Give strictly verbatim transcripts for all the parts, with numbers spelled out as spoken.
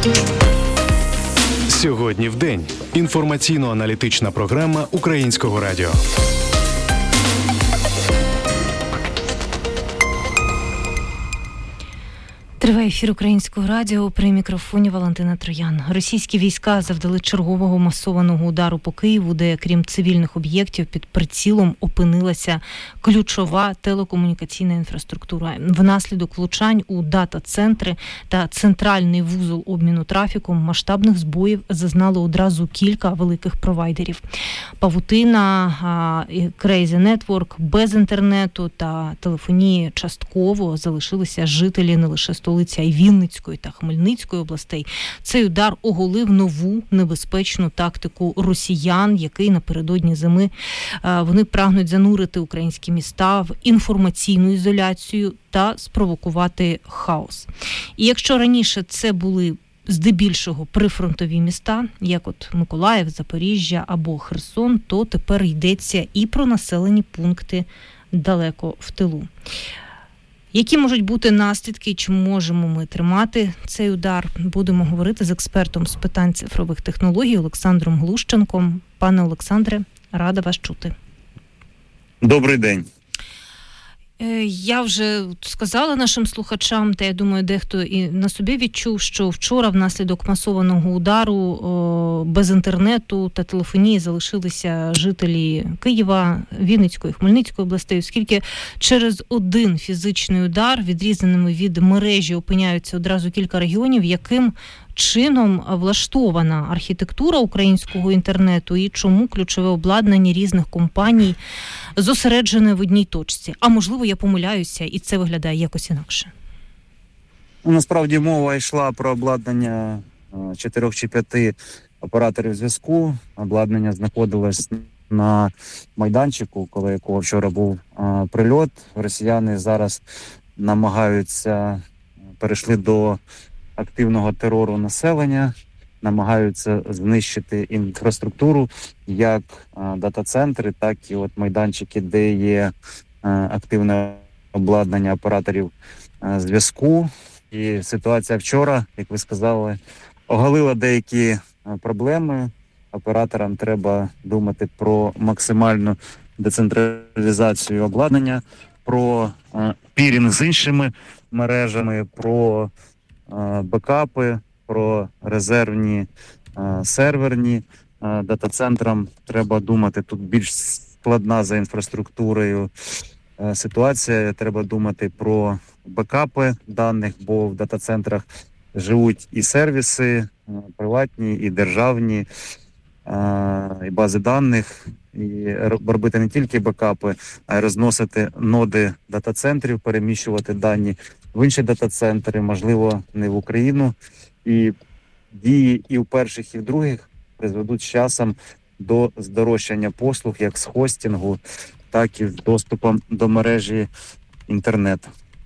Сьогодні в день. Інформаційно-аналітична програма Українського радіо. Триває ефір Українського радіо, при мікрофоні Валентина Троян. Російські війська завдали чергового масованого удару по Києву, де, крім цивільних об'єктів, під прицілом опинилася ключова телекомунікаційна інфраструктура. Внаслідок влучань у дата-центри та центральний вузол обміну трафіком масштабних збоїв зазнали одразу кілька великих провайдерів. Павутина, Crazy Network, без інтернету та телефонії частково залишилися жителі не лише столиці, а й Вінницької та Хмельницької областей. Цей удар оголив нову небезпечну тактику росіян, який напередодні зими вони прагнуть занурити українські міста в інформаційну ізоляцію та спровокувати хаос. І якщо раніше це були здебільшого прифронтові міста, як от Миколаїв, Запоріжжя або Херсон, то тепер йдеться і про населені пункти далеко в тилу. Які можуть бути наслідки, чи можемо ми тримати цей удар? Будемо говорити з експертом з питань цифрових технологій Олександром Глущенком. Пане Олександре, рада вас чути. Добрий день. Я вже сказала нашим слухачам, та я думаю, дехто і на собі відчув, що вчора внаслідок масованого удару о, без інтернету та телефонії залишилися жителі Києва, Вінницької, Хмельницької областей, оскільки через один фізичний удар, відрізаними від мережі, опиняються одразу кілька регіонів, яким чином влаштована архітектура українського інтернету і чому ключове обладнання різних компаній зосереджене в одній точці. А можливо, я помиляюся, і це виглядає якось інакше. Насправді мова йшла про обладнання чотирьох чи п'яти операторів зв'язку. Обладнання знаходилось на майданчику, коли якого вчора був а, прильот. Росіяни зараз намагаються, перейшли до активного терору населення, намагаються знищити інфраструктуру, як а, дата-центри, так і от майданчики, де є а, активне обладнання операторів а, зв'язку. І ситуація вчора, як ви сказали, оголила деякі а, проблеми. Операторам треба думати про максимальну децентралізацію обладнання, про а, пірінг з іншими мережами, про а, бекапи, про резервні а, серверні. А, дата-центрам треба думати, тут більш складна за інфраструктурою а, ситуація. Треба думати про бекапи даних, бо в дата-центрах живуть і сервіси а, приватні, і державні, а, і бази даних. І робити не тільки бекапи, а й розносити ноди дата-центрів, переміщувати дані в інші дата-центри, можливо, не в Україну. І дії і в перших, і в других призведуть з часом до здорожчання послуг як з хостингу, так і з доступом до мережі інтернету.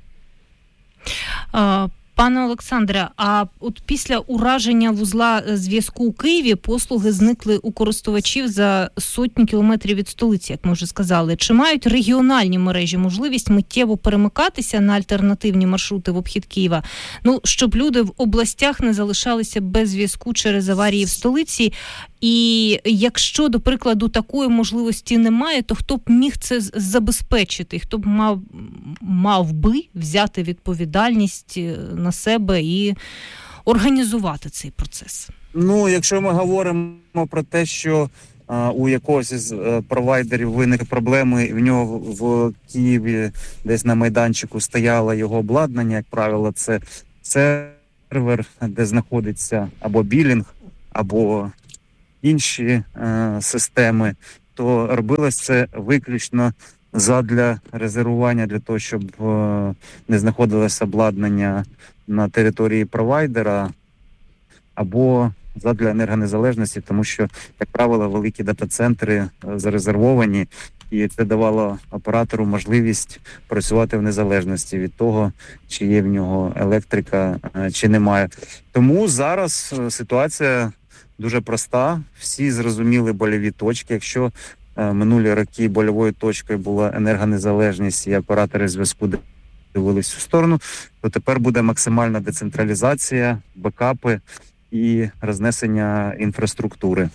А... Пане Олександре, а от після ураження вузла зв'язку у Києві послуги зникли у користувачів за сотні кілометрів від столиці, як ми вже сказали. Чи мають регіональні мережі можливість миттєво перемикатися на альтернативні маршрути в обхід Києва? Ну, щоб люди в областях не залишалися без зв'язку через аварії в столиці? І якщо, до прикладу, такої можливості немає, то хто б міг це забезпечити? Хто б мав, мав би взяти відповідальність на себе і організувати цей процес? Ну, якщо ми говоримо про те, що а, у якогось із а, провайдерів виникли проблеми, і в нього в, в Києві десь на майданчику стояло його обладнання, як правило, це сервер, де знаходиться або білінг, або інші е, системи, то робилось це виключно задля резервування, для того, щоб е, не знаходилось обладнання на території провайдера, або задля енергонезалежності, тому що, як правило, великі дата-центри зарезервовані, і це давало оператору можливість працювати в незалежності від того, чи є в нього електрика, чи немає. Тому зараз ситуація дуже проста, всі зрозуміли больові точки. Якщо е, минулі роки больовою точкою була енергонезалежність і оператори зв'язку дивились в цю сторону, то тепер буде максимальна децентралізація, бекапи і рознесення інфраструктури.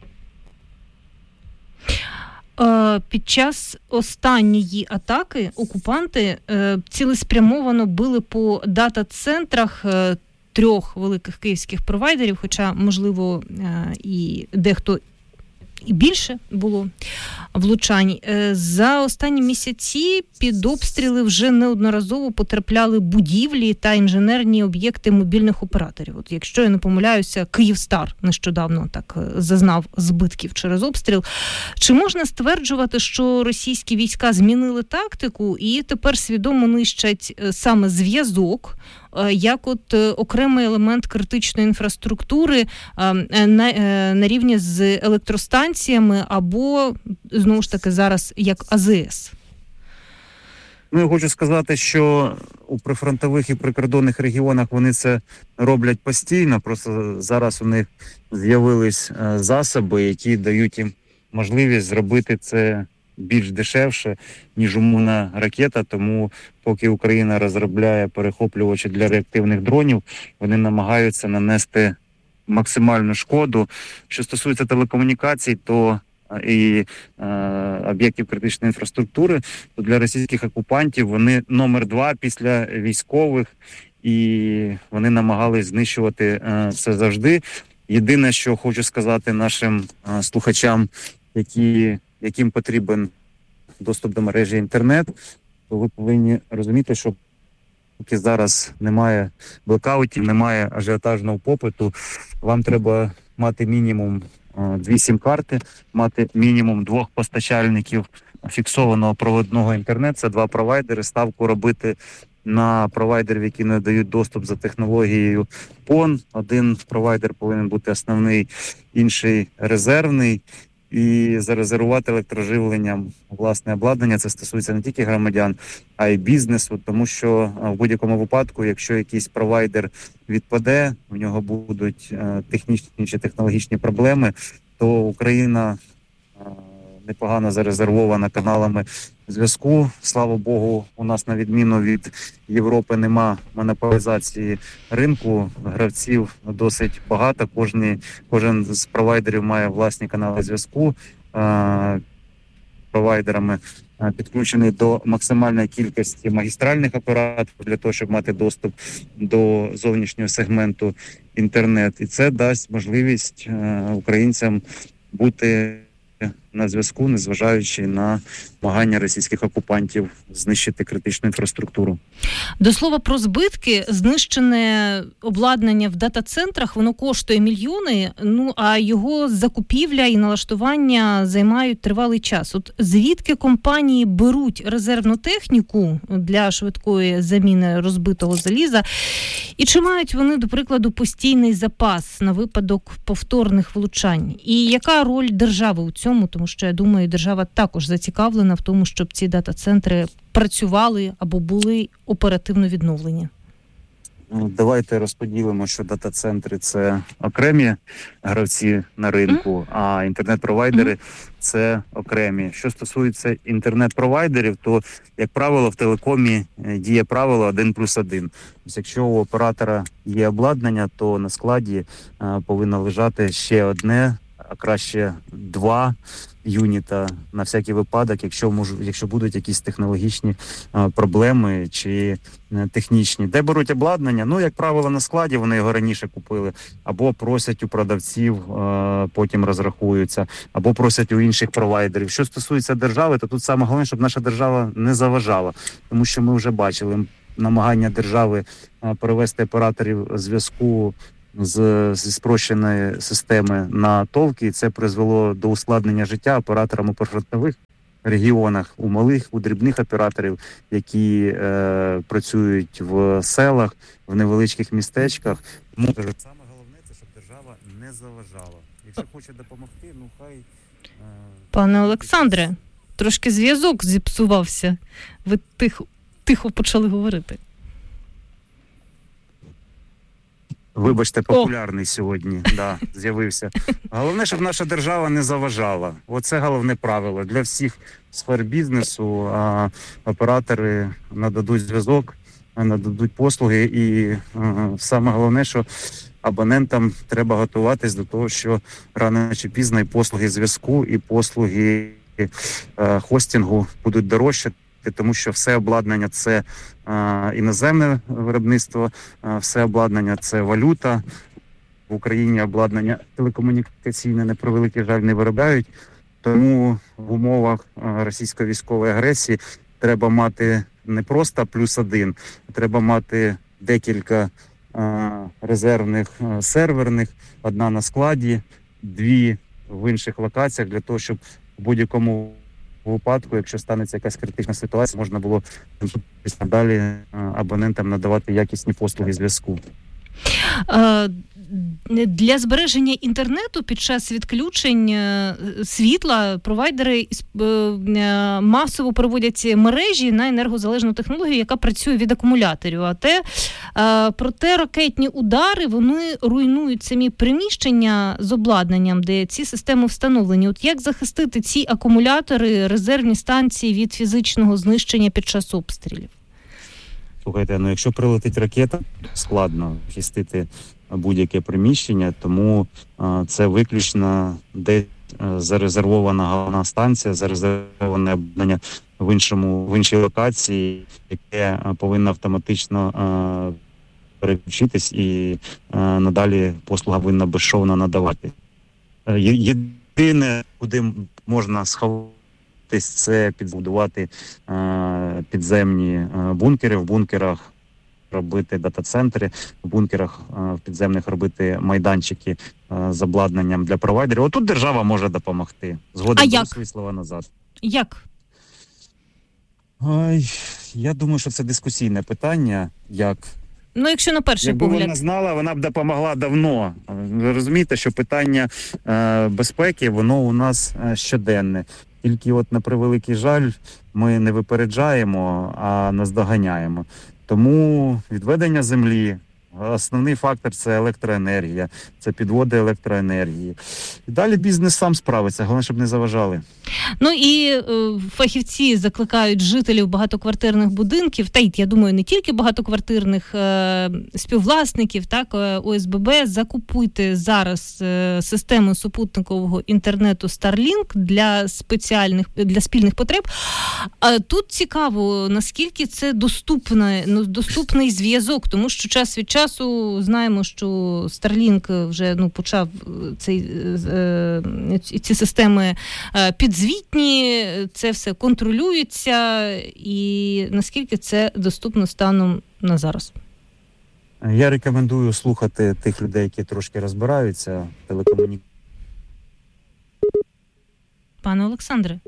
Під час останньої атаки окупанти цілеспрямовано били по дата-центрах трьох великих київських провайдерів, хоча, можливо, і дехто і більше було влучань. За останні місяці під обстріли вже неодноразово потрапляли будівлі та інженерні об'єкти мобільних операторів. От якщо я не помиляюся, Київстар нещодавно так зазнав збитків через обстріл. Чи можна стверджувати, що російські війська змінили тактику і тепер свідомо нищать саме зв'язок, як от окремий елемент критичної інфраструктури на, на рівні з електростанціями або, знову ж таки, зараз як А З С? Ну, я хочу сказати, що у прифронтових і прикордонних регіонах вони це роблять постійно, просто зараз у них з'явились засоби, які дають їм можливість зробити це більш дешевше, ніж умовна ракета, тому поки Україна розробляє перехоплювачі для реактивних дронів, вони намагаються нанести максимальну шкоду. Що стосується телекомунікацій, то і е, об'єктів критичної інфраструктури, то для російських окупантів вони номер два після військових, і вони намагались знищувати е, це завжди. Єдине, що хочу сказати нашим е, слухачам, які яким потрібен доступ до мережі інтернет, то ви повинні розуміти, що поки зараз немає блекаутів, немає ажіотажного попиту, вам треба мати мінімум дві сім-карти, мати мінімум двох постачальників фіксованого проводного інтернету, це два провайдери, ставку робити на провайдерів, які надають доступ за технологією пон. Один провайдер повинен бути основний, інший резервний. І зарезервувати електроживленням власне обладнання. Це стосується не тільки громадян, а й бізнесу, тому що в будь-якому випадку, якщо якийсь провайдер відпаде, в нього будуть технічні чи технологічні проблеми, то Україна непогано зарезервована каналами зв'язку. Слава Богу, у нас на відміну від Європи нема монополізації ринку, гравців досить багато, кожні, кожен з провайдерів має власні канали зв'язку, провайдерами підключений до максимальної кількості магістральних операторів для того, щоб мати доступ до зовнішнього сегменту інтернет. І це дасть можливість українцям бути на зв'язку, незважаючи на намагання російських окупантів знищити критичну інфраструктуру. До слова про збитки, знищене обладнання в дата-центрах, воно коштує мільйони, ну а його закупівля і налаштування займають тривалий час. От звідки компанії беруть резервну техніку для швидкої заміни розбитого заліза? І чи мають вони, до прикладу, постійний запас на випадок повторних влучань? І яка роль держави у цьому? Тому що, я думаю, держава також зацікавлена в тому, щоб ці дата-центри працювали або були оперативно відновлені. Давайте розподілимо, що дата-центри – це окремі гравці на ринку, mm. а інтернет-провайдери mm. – це окремі. Що стосується інтернет-провайдерів, то, як правило, в телекомі діє правило один плюс один. Тобто, якщо у оператора є обладнання, то на складі а, повинно лежати ще одне, а краще два юніта на всякий випадок, якщо мож, якщо будуть якісь технологічні а, проблеми чи а, технічні. Де беруть обладнання? Ну, як правило, на складі вони його раніше купили, або просять у продавців, а, потім розрахуються, або просять у інших провайдерів. Що стосується держави, то тут саме головне, щоб наша держава не заважала, тому що ми вже бачили намагання держави а, перевести операторів зв'язку з, зі спрощеної системи на толки, і це призвело до ускладнення життя операторам у прифронтових регіонах, у малих, у дрібних операторів, які е, працюють в селах, в невеличких містечках. Тому саме головне це, щоб держава не заважала. Якщо хоче допомогти, ну хай... Е... Пане Олександре, трошки зв'язок зіпсувався. Ви тихо, тихо почали говорити. Вибачте, популярний О. сьогодні, да, з'явився. Головне, щоб наша держава не заважала. Оце головне правило. Для всіх сфер бізнесу а, оператори нададуть зв'язок, нададуть послуги. І а, саме головне, що абонентам треба готуватись до того, що рано чи пізно і послуги зв'язку, і послуги а, хостингу будуть дорожчати, тому що все обладнання – це а, іноземне виробництво, а, все обладнання – це валюта. В Україні обладнання телекомунікаційне, на превеликий жаль, не виробляють. Тому в умовах а, російської військової агресії треба мати не просто плюс один, треба мати декілька а, резервних а, серверних, одна на складі, дві в інших локаціях, для того, щоб в будь-якому у випадку, якщо станеться якась критична ситуація, можна було далі абонентам надавати якісні послуги зв'язку. Для збереження інтернету під час відключень світла провайдери масово проводять мережі на енергозалежну технологію, яка працює від акумуляторів. А те, проте ракетні удари, вони руйнують самі приміщення з обладнанням, де ці системи встановлені. От як захистити ці акумулятори, резервні станції від фізичного знищення під час обстрілів? Слухайте, ну якщо прилетить ракета, складно захистити будь-яке приміщення, тому а, це виключно десь зарезервована головна станція, зарезервоване обладнання в іншому, в іншій локації, яке а, повинно автоматично а, переключитись і а, надалі послуга повинна безшовно надавати. Єдине, куди можна сховати, це підбудувати е, підземні е, бункери, в бункерах робити дата-центри, в бункерах е, в підземних робити майданчики е, з обладнанням для провайдерів. Отут держава може допомогти. Згодом до свої слова назад. Як? Ой, я думаю, що це дискусійне питання. Як? Ну, якщо на перший Якби погляд. вона знала, вона б допомогла давно. Ви розумієте, що питання е, безпеки, воно у нас е, щоденне. Тільки от на превеликий жаль, ми не випереджаємо, а наздоганяємо. Тому відведення землі, основний фактор – це електроенергія, це підводи електроенергії. І далі бізнес сам справиться, головне, щоб не заважали. Ну і е, фахівці закликають жителів багатоквартирних будинків, та й, я думаю, не тільки багатоквартирних е, співвласників, так, О С Б Б, закупуйте зараз е, систему супутникового інтернету Starlink для спеціальних, для спільних потреб. А тут цікаво, наскільки це доступне, ну, доступний зв'язок, тому що час від часу знаємо, що Starlink вже ну, почав цей, е, ці системи е, підзвітні, це все контролюється, і наскільки це доступно станом на зараз? Я рекомендую слухати тих людей, які трошки розбираються в телекомунікаціях. Пане Олександре.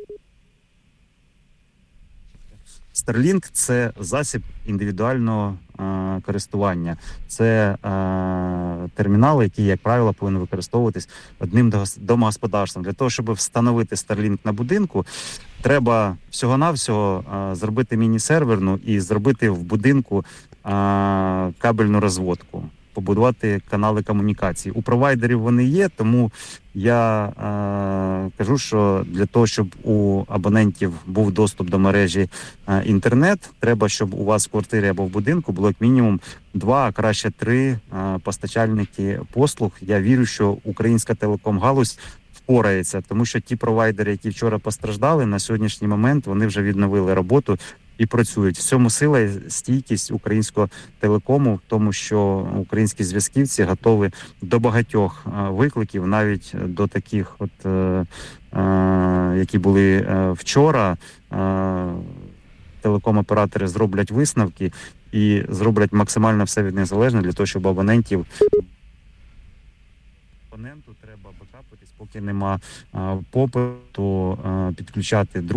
Starlink – це засіб індивідуального е, користування. Це е, термінал, який, як правило, повинен використовуватись одним домогосподарством. Для того, щоб встановити Starlink на будинку, треба всього-навсього е, зробити міні-серверну і зробити в будинку е, кабельну розводку, побудувати канали комунікації. У провайдерів вони є, тому я е, кажу, що для того, щоб у абонентів був доступ до мережі е, інтернет, треба, щоб у вас в квартирі або в будинку було як мінімум два, а краще три е, постачальники послуг. Я вірю, що українська телеком-галузь впорається, тому що ті провайдери, які вчора постраждали, на сьогоднішній момент вони вже відновили роботу і працюють. В цьому сила і стійкість українського телекому, в тому, що українські зв'язківці готові до багатьох викликів, навіть до таких, от, е, е, які були е, вчора. Е, телеком-оператори зроблять висновки і зроблять максимально все від них залежне для того, щоб абонентів абоненту треба бекапитись, поки нема попиту, підключати друг.